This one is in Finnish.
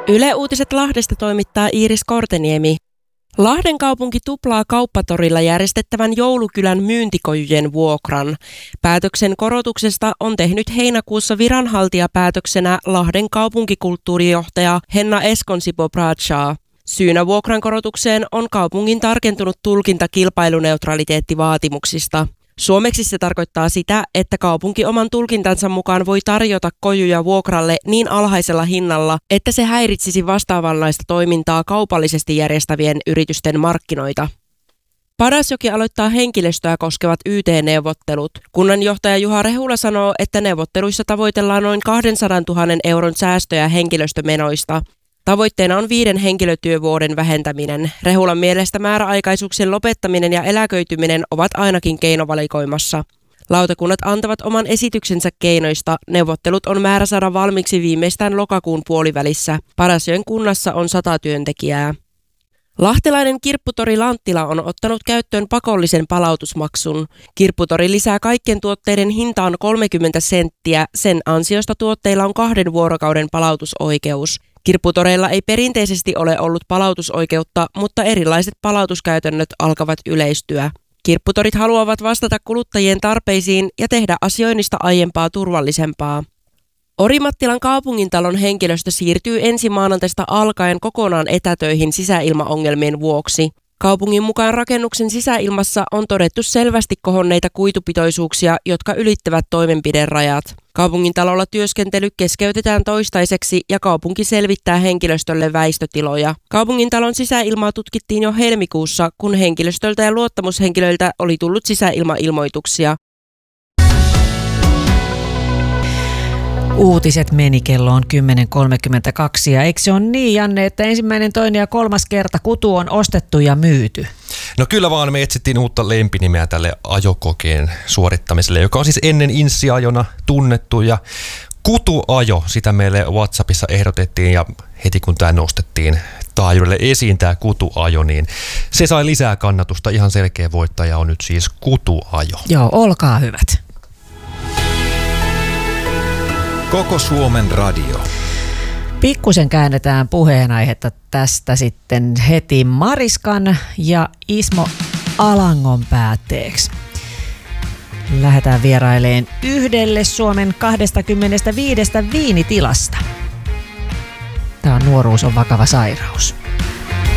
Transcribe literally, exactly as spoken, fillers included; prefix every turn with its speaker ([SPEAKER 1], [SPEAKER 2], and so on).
[SPEAKER 1] Yle Uutiset Lahdesta toimittaa Iiris Korteniemi. Lahden kaupunki tuplaa Kauppatorilla järjestettävän joulukylän myyntikojujen vuokran. Päätöksen korotuksesta on tehnyt heinäkuussa viranhaltijapäätöksenä Lahden kaupunkikulttuurijohtaja Henna Eskonsipo-Bradshaw. Syynä vuokran korotukseen on kaupungin tarkentunut tulkinta kilpailuneutraliteettivaatimuksista. Suomeksi se tarkoittaa sitä, että kaupunki oman tulkintansa mukaan voi tarjota kojuja vuokralle niin alhaisella hinnalla, että se häiritsisi vastaavanlaista toimintaa kaupallisesti järjestävien yritysten markkinoita. Padasjoki aloittaa henkilöstöä koskevat Y T-neuvottelut. Kunnanjohtaja Juha Rehula sanoo, että neuvotteluissa tavoitellaan noin kaksisataatuhatta euron säästöjä henkilöstömenoista. Tavoitteena on viiden henkilötyövuoden vähentäminen. Rehulan mielestä määräaikaisuuksien lopettaminen ja eläköityminen ovat ainakin keinovalikoimassa. Lautakunnat antavat oman esityksensä keinoista. Neuvottelut on määrä saada valmiiksi viimeistään lokakuun puolivälissä. Padasjoen kunnassa on sata työntekijää. Lahtelainen kirpputori Lanttila on ottanut käyttöön pakollisen palautusmaksun. Kirpputori lisää kaikkien tuotteiden hintaan kolmekymmentä senttiä. Sen ansiosta tuotteilla on kahden vuorokauden palautusoikeus. Kirpputoreilla ei perinteisesti ole ollut palautusoikeutta, mutta erilaiset palautuskäytännöt alkavat yleistyä. Kirpputorit haluavat vastata kuluttajien tarpeisiin ja tehdä asioinnista aiempaa turvallisempaa. Orimattilan kaupungintalon henkilöstö siirtyy ensi maanantaista alkaen kokonaan etätöihin sisäilmaongelmien vuoksi. Kaupungin mukaan rakennuksen sisäilmassa on todettu selvästi kohonneita kuitupitoisuuksia, jotka ylittävät toimenpiderajat. Kaupungintalolla työskentely keskeytetään toistaiseksi ja kaupunki selvittää henkilöstölle väistötiloja. Kaupungintalon sisäilmaa tutkittiin jo helmikuussa, kun henkilöstöltä ja luottamushenkilöiltä oli tullut sisäilmailmoituksia.
[SPEAKER 2] Uutiset meni, kello on kymmenen kolmekymmentäkaksi ja eikö se ole niin, Janne, että ensimmäinen, toinen ja kolmas kerta kutu on ostettu ja myyty?
[SPEAKER 3] No kyllä vaan, me etsittiin uutta lempinimeä tälle ajokokeen suorittamiselle, joka on siis ennen insiajona tunnettu, ja kutuajo, sitä meille WhatsAppissa ehdotettiin, ja heti kun tämä nostettiin taajuudelle esiin tämä kutuajo, niin se sai lisää kannatusta. Ihan selkeä voittaja on nyt siis kutuajo.
[SPEAKER 2] Joo, olkaa hyvät.
[SPEAKER 4] Koko Suomen radio.
[SPEAKER 2] Pikkusen käännetään puheenaihetta tästä sitten heti Mariskan ja Ismo Alangon päätteeksi. Lähdetään vieraileen yhdelle Suomen kaksikymmentäviisi viinitilasta. Tämä nuoruus on vakava sairaus.